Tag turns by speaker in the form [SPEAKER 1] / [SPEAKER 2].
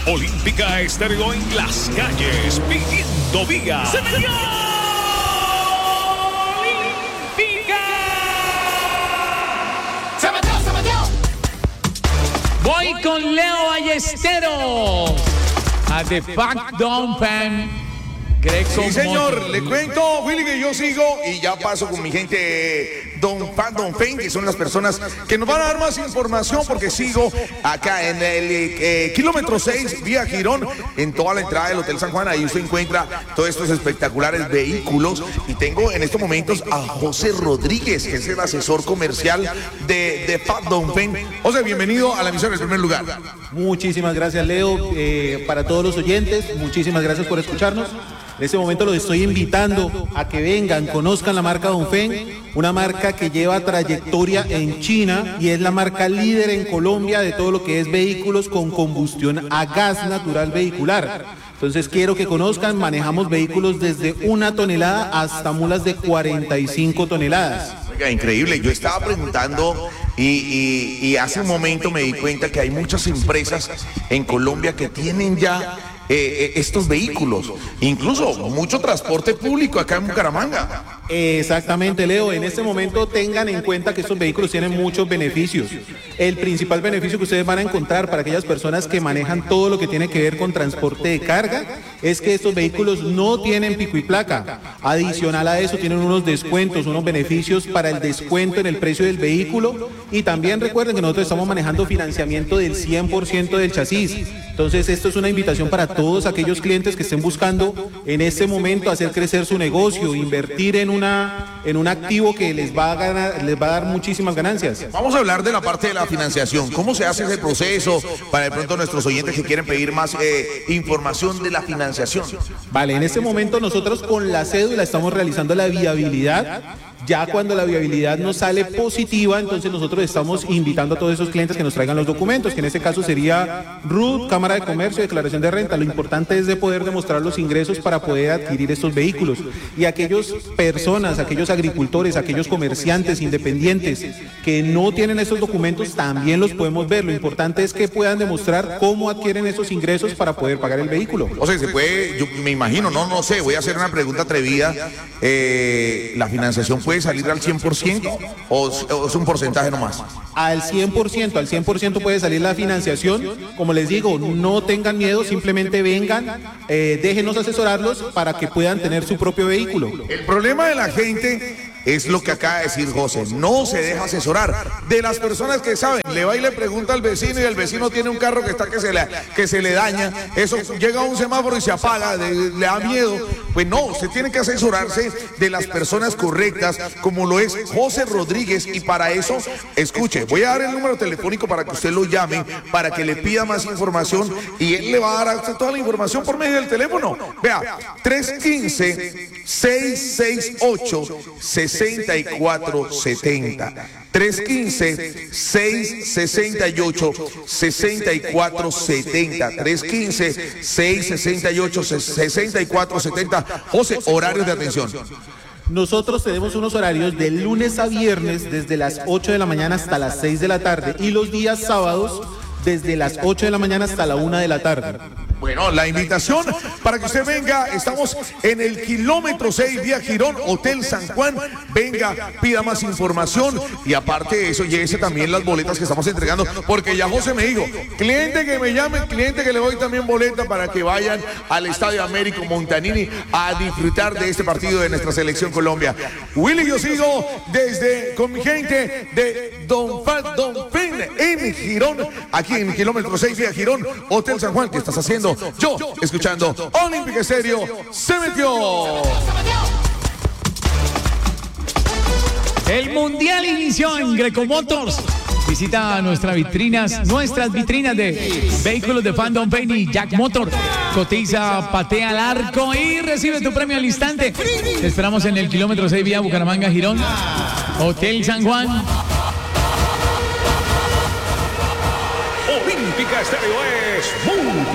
[SPEAKER 1] Olímpica Estéreo en las calles, pidiendo vida. ¡Se metió! ¡Olímpica!
[SPEAKER 2] ¡Se metió, se metió!
[SPEAKER 3] Voy con Leo Ballesteros a The Fact Don't Fan.
[SPEAKER 4] Sí, señor, le cuento, Willy, que yo sigo y ya paso con mi gente Don Fame, que son las personas que nos van a dar más información, porque sigo acá en el kilómetro 6, vía Girón, en toda la entrada del Hotel San Juan. Ahí usted encuentra todos estos espectaculares vehículos, y tengo en estos momentos a José Rodríguez, que es el asesor comercial de Fact Don't Fame. José, bienvenido a la emisión en primer lugar.
[SPEAKER 5] Muchísimas gracias, Leo. Para todos los oyentes, muchísimas gracias por escucharnos. En este momento los estoy invitando a que vengan, conozcan la marca Dongfeng, una marca que lleva trayectoria en China y es la marca líder en Colombia de todo lo que es vehículos con combustión a gas natural vehicular. Entonces quiero que conozcan, manejamos vehículos desde 1 tonelada hasta mulas de 45 toneladas.
[SPEAKER 4] Oiga, increíble. Yo estaba preguntando y hace un momento me di cuenta que hay muchas empresas en Colombia que tienen ya estos vehículos, incluso mucho transporte público acá en Bucaramanga.
[SPEAKER 5] Exactamente, Leo. En este momento tengan en cuenta que estos vehículos tienen muchos beneficios. El principal beneficio que ustedes van a encontrar para aquellas personas que manejan todo lo que tiene que ver con transporte de carga es que estos vehículos no tienen pico y placa. Adicional a eso, tienen unos descuentos, unos beneficios para el descuento en el precio del vehículo, y también recuerden que nosotros estamos manejando financiamiento del 100% del chasis. Entonces esto es una invitación para todos aquellos clientes que estén buscando en este momento hacer crecer su negocio, invertir en un activo que les va a dar muchísimas ganancias.
[SPEAKER 4] Vamos a hablar de la parte de la financiación. ¿Cómo se hace ese proceso para de pronto nuestros oyentes que quieren pedir más información de la financiación?
[SPEAKER 5] Vale, en este momento nosotros con la cédula estamos realizando la viabilidad. Ya cuando la viabilidad nos sale positiva, entonces nosotros estamos invitando a todos esos clientes que nos traigan los documentos, que en este caso sería RUT, Cámara de Comercio, declaración de renta. Lo importante es de poder demostrar los ingresos para poder adquirir estos vehículos. Y aquellas personas, aquellos agricultores, aquellos comerciantes independientes que no tienen esos documentos, también los podemos ver. Lo importante es que puedan demostrar cómo adquieren esos ingresos para poder pagar el vehículo.
[SPEAKER 4] O sea, se puede, yo me imagino, no sé, voy a hacer una pregunta atrevida. ¿La financiación puede salir al 100% o es un porcentaje nomás?
[SPEAKER 5] Al 100% puede salir la financiación. Como les digo, no tengan miedo, simplemente vengan, déjenos asesorarlos para que puedan tener su propio vehículo.
[SPEAKER 4] El problema de la gente es lo que acaba de decir José, no se deja asesorar. De las personas que saben, le va y le pregunta al vecino, y el vecino tiene un carro que se le daña, eso llega a un semáforo y se apaga, le da miedo. Pues no, usted tiene que asesorarse de las personas correctas, como lo es José Rodríguez, y para eso, escuche, voy a dar el número telefónico para que usted lo llame, para que le pida más información, y él le va a dar a usted toda la información por medio del teléfono. Vea, 315-668-6470. 315-668-6470. 315-668-6470. José, horarios de atención.
[SPEAKER 5] Nosotros tenemos unos horarios de lunes a viernes desde las 8 de la mañana hasta las 6 de la tarde, y los días sábados desde las 8 de la mañana hasta la 1 de la tarde.
[SPEAKER 4] Bueno, la invitación para que usted venga, estamos en el kilómetro 6, vía Girón, Hotel San Juan. Venga, pida más información, y aparte de eso, llévese también las boletas que estamos entregando, porque ya José me dijo, cliente que me llame, cliente que le doy también boleta para que vayan al Estadio Américo Montanini a disfrutar de este partido de nuestra selección Colombia. Willy, yo sigo con mi gente de Dongfeng en Girón, aquí en el kilómetro 6, vía Girón, Hotel San Juan. ¿Qué estás haciendo? Yo, escuchando Olímpica Estéreo, se metió.
[SPEAKER 3] El Mundial inició en Greco Motors. Visita nuestras vitrinas de vehículos de Fact Don't Fame y Jack Motor. Cotiza, patea al arco y recibe tu premio al instante. Te esperamos en el kilómetro 6, vía Bucaramanga, Girón, Hotel San Juan.
[SPEAKER 1] Olímpica Estéreo es